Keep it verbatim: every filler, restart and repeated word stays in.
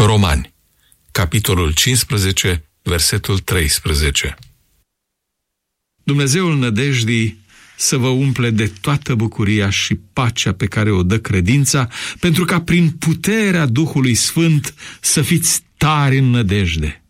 Romani, capitolul cincisprezece, versetul treisprezece. Dumnezeul nădejdii să vă umple de toată bucuria și pacea pe care o dă credința, pentru ca prin puterea Duhului Sfânt să fiți tari în nădejde.